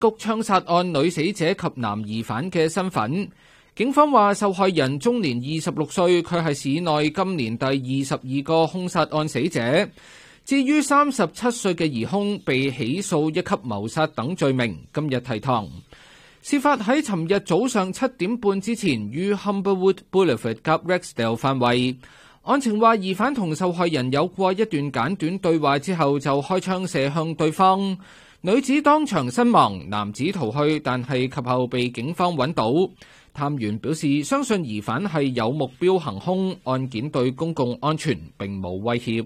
谷槍殺案女死者及男疑犯嘅身份。警方話受害人終年26歲，佢係市內今年第22個兇殺案死者。至於37歲嘅疑兇被起訴一級謀殺等罪名，今日提堂。事發喺尋日早上7點半之前，於 Humberwood Boulevard 及 Rexdale 範圍。案情話疑犯同受害人有過一段簡短對話之後就開槍射向對方，女子當場身亡，男子逃去，但係及後被警方揾到。探員表示相信疑犯係有目標行兇，案件對公共安全並冇威脅。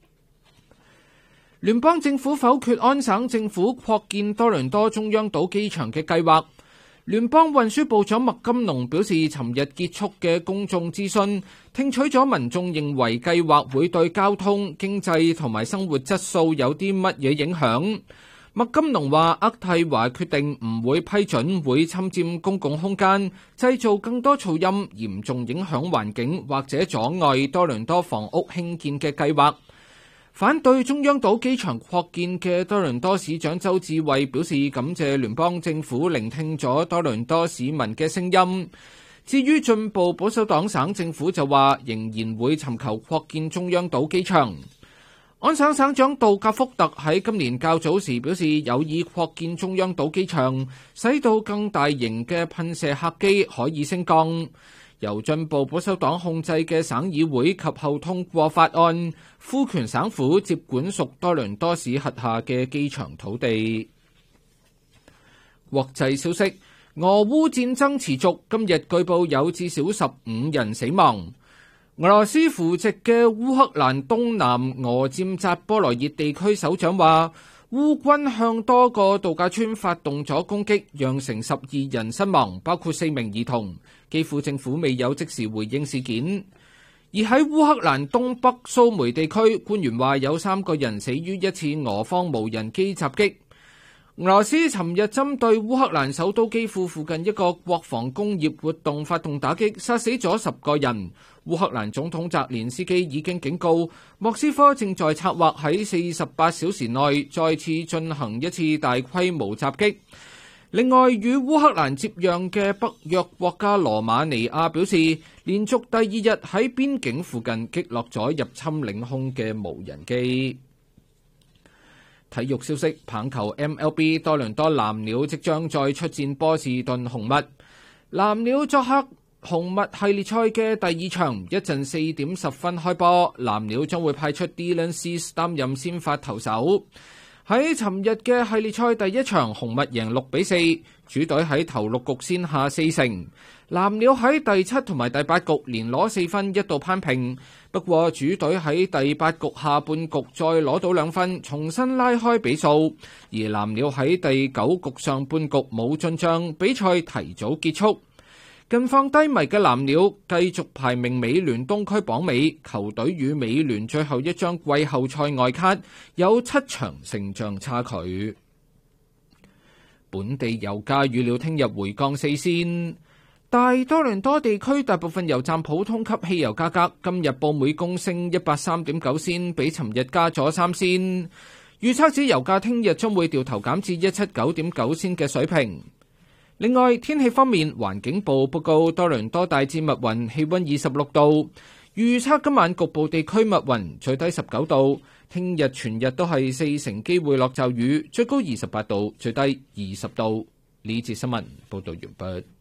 聯邦政府否決安省政府擴建多倫多中央島機場嘅計劃。聯邦運輸部長麥金農表示，尋日結束嘅公眾諮詢，聽取咗民眾認為計劃會對交通、經濟同埋生活質素有啲乜嘢影響。麥金農話，渥太華決定唔會批准會侵佔公共空間、製造更多噪音、嚴重影響環境或者阻礙多倫多房屋興建嘅計劃。反對中央島機場擴建嘅多倫多市長周志偉表示感謝聯邦政府聆聽咗多倫多市民嘅聲音。至於進步保守黨省政府就話仍然會尋求擴建中央島機場。安省省長杜格福特喺今年較早時表示有意擴建中央島機場，使到更大型嘅噴射客機可以升降。由進步保守黨控制嘅省議會及後通過法案，賦權省府接管屬多倫多市轄下嘅機場土地。國際消息，俄烏戰爭持續，今日據報有至少15人死亡。俄羅斯扶植嘅烏克蘭東南俄佔扎波羅熱地區首長話，烏軍向多個度假村發動咗攻擊，釀成12人身亡，包括4名兒童。基輔政府未有即時回應事件。而喺烏克蘭東北蘇梅地區，官員話有3個人死於一次俄方無人機襲擊。俄羅斯尋日針對烏克蘭首都基輔附近一個國防工業活動發動打擊，殺死咗10個人。烏克蘭總統澤連斯基已經警告，莫斯科正在策劃喺48小時內再次進行一次大規模襲擊。另外，與烏克蘭接壤嘅北約國家羅馬尼亞表示，連續第2日喺邊境附近擊落咗入侵領空嘅無人機。體育消息，棒球 MLB 多倫多藍鳥即將再出戰波士頓紅襪。藍鳥作客紅襪系列賽嘅第2場，一陣4點10分開波。藍鳥將會派出 Dylan Cease 擔任先發投手。喺尋日嘅系列賽第1場，紅襪贏6-4，主隊喺頭6局先下4勝。藍鳥喺第7同埋第8局連攞4分，一度攀平。不過主隊喺第8局下半局再攞到2分，重新拉開比數。而藍鳥喺第9局上半局冇進帳，比賽提早結束。近況低迷嘅藍鳥繼續排名美聯東區榜尾，球隊與美聯最後一張季後賽外卡有7場勝仗差距。本地油價預料聽日回降4仙。大多倫多地區大部分油站普通級汽油價格今日報每公升103.9仙，比尋日加咗3仙。預測指油價聽日將會掉頭減至179.9仙嘅水平。另外，天氣方面，環境部報告多倫多大致密雲，氣溫26度。預測今晚局部地區密雲，最低19度。聽日全日都係4成機會落驟雨，最高28度，最低20度。呢節新聞報道完畢。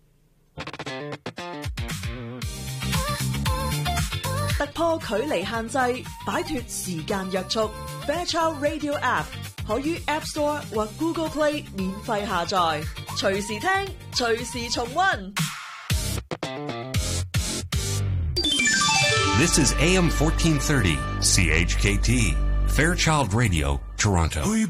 突破距離限制，擺脫時間約束。Fairchild Radio App 可於 App Store 或 Google Play 免費下載，隨時聽，隨時重溫。 This is AM 1430 CHKT Fairchild Radio Toronto。